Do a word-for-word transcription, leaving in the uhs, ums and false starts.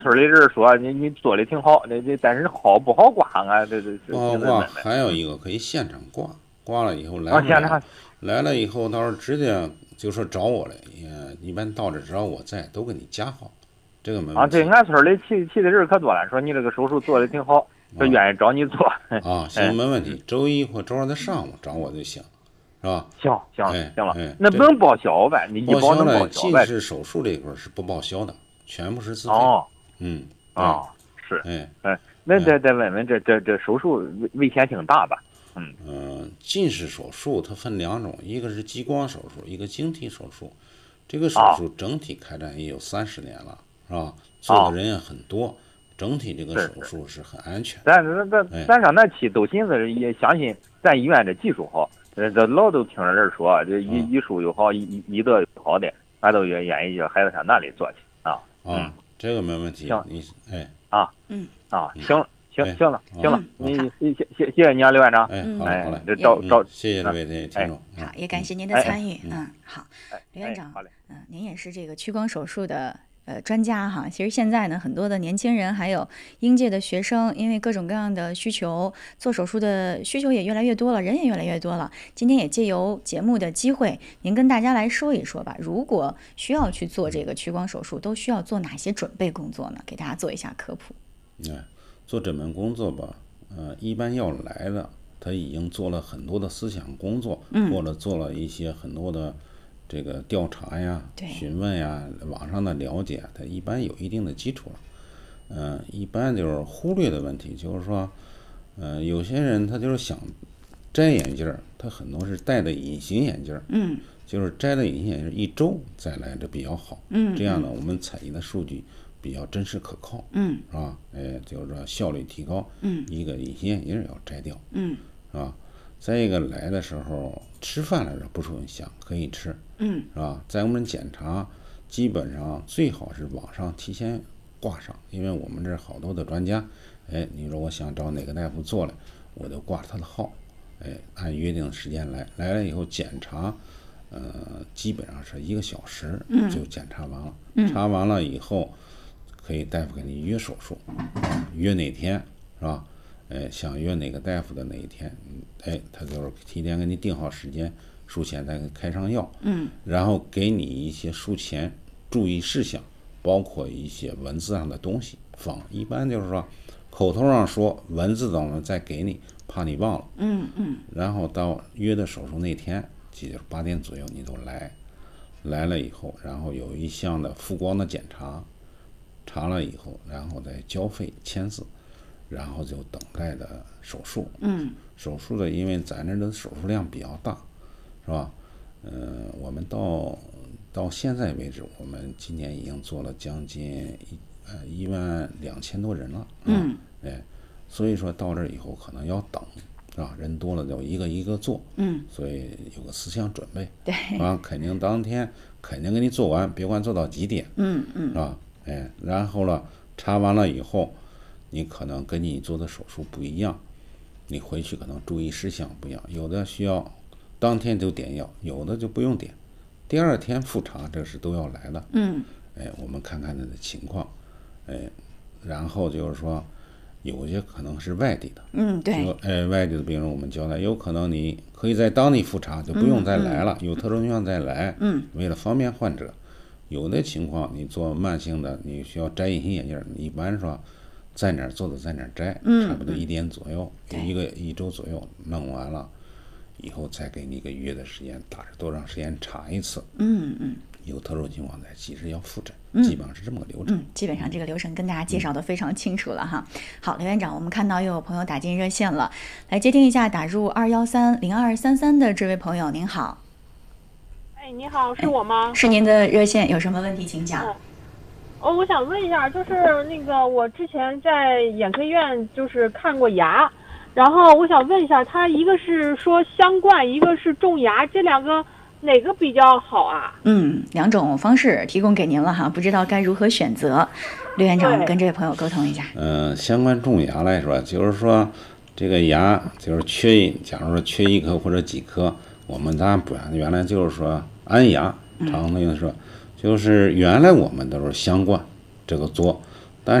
村里人说你你做的挺好，这这但是好不好挂啊？这这这不好挂，还有一个可以现场挂，挂了以后来啊， 不来？ 现场来了以后，到时候直接就说找我来，也一般到这只要我在，都给你夹好，这个没啊， 问题。 对，俺村里去去的人可多了，说你这个手术做的挺好，就愿意找你做。 啊，行， 哎， 没问题。周一或周二的上午找我就行，是吧？ 行行哎行了， 哎，这那能报销呗？你医保能报销呢， 报销呗？ 近视手术这一块是不报销的，全部是自费。 哦嗯，对， 哦，是， 哎哎，那哎， 再再问问，这这这手术危危险性大吧？嗯， 嗯，近视手术它分两种，一个是激光手术，一个晶体手术。这个手啊术整体开展也有三十年了，是吧？做的啊， 人也很多，整体这个是是。 手术是很安全。 咱咱咱哎， 咱上那期都寻思也相信咱医院这技术好，呃，这老都听着人说这医嗯医术又好，医医医德又好的，俺都愿愿意叫孩子上那里做去啊。嗯， 啊，这个没问题。 行你哎啊嗯啊， 嗯行了行哎行了好行了， 嗯你好谢谢谢谢谢你啊，刘院长。 哎， 嗯好嘞好嘞， 哎，这也找找嗯，谢谢这位听听众。嗯好，也感谢您的哎参与。 嗯嗯，好， 哎刘院长， 哎好嘞。 嗯，您也是这个屈光手术的呃专家哈。其实现在呢，很多的年轻人还有应届的学生，因为各种各样的需求，做手术的需求也越来越多了，人也越来越多了。今天也借由节目的机会，您跟大家来说一说吧。如果需要去做这个屈光手术，都需要做哪些准备工作呢？给大家做一下科普。 哎，做这门工作吧，呃，一般要来的，他已经做了很多的思想工作， 嗯或者做了一些很多的这个调查呀、 对询问呀、网上的了解，他一般有一定的基础了。嗯、一般就是忽略的问题，就是说，呃，有些人他就是想摘眼镜儿，他很多是戴的隐形眼镜儿， 嗯就是摘了隐形眼镜儿一周再来这比较好。 嗯这样呢，我们采集的数据比较真实可靠。 嗯是吧？哎，就是说效率提高。 嗯一个隐形眼镜要摘掉， 嗯是吧？再一个来的时候吃饭来着不受影响，可以吃， 嗯是吧？在我们检查，基本上最好是网上提前挂上，因为我们这儿好多的专家，哎，你说我想找哪个大夫做来，我就挂他的号，哎，按约定的时间来，来了以后检查，呃，基本上是一个小时就检查完了，查完了以后。可以大夫给你约手术，约哪天是吧？哎，想约哪个大夫的哪一天，哎，他就是提前给你定好时间，术前再给你开上药， 嗯然后给你一些术前注意事项，包括一些文字上的东西放。一般就是说，口头上说，文字上呢再给你，怕你忘了。 嗯嗯然后到约的手术那天，也就是八点左右，你都来，来了以后，然后有一项的复光的检查。查了以后，然后再交费签字，然后就等待的手术。 嗯手术的，因为咱这的手术量比较大，是吧？嗯、呃，我们到到现在为止，我们今年已经做了将近一呃一万两千多人了。 嗯， 哎，所以说到这以后可能要等，是吧？人多了就一个一个做。 嗯， 所以有个思想准备。 对， 啊，肯定当天肯定给你做完，别管做到几点。 嗯嗯是吧？哎，然后了，查完了以后，你可能跟你做的手术不一样，你回去可能注意事项不一样，有的需要当天就点药，有的就不用点，第二天复查，这是都要来的。 嗯哎，我们看看他的情况，哎，然后就是说，有些可能是外地的， 嗯，对， 说哎，外地的病人我们交代，有可能你可以在当地复查，就不用再来了，有特殊情况再来， 嗯， 为了方便患者。有的情况你做慢性的，你需要摘隐形眼镜，一般说在哪儿做的在哪儿摘， 嗯差不多一点左右， 对一个一周左右弄完了，以后再给你一个月的时间，大致多长时间查一次， 嗯嗯有特殊情况再及时要复诊，基本上是这么个流程。 嗯，基本上这个流程跟大家介绍的非常清楚了哈。好，刘院长，我们看到又有朋友打进热线了，来接听一下打入二幺三零二三三的这位朋友，您好， 哎，你好，是我吗？ 是您的热线，有什么问题请讲。 哦哦，我想问一下，就是那个我之前在眼科医院就是看过牙，然后我想问一下，他一个是说镶冠，一个是种牙，这两个哪个比较好啊？ 嗯，两种方式提供给您了哈，不知道该如何选择。刘院长，我们对跟这位朋友沟通一下。 嗯，相关种牙来说，就是说这个牙就是缺一，假如说缺一颗或者几颗，我们当然不原原来就是说安牙，常用说就是原来我们都是镶冠这个做，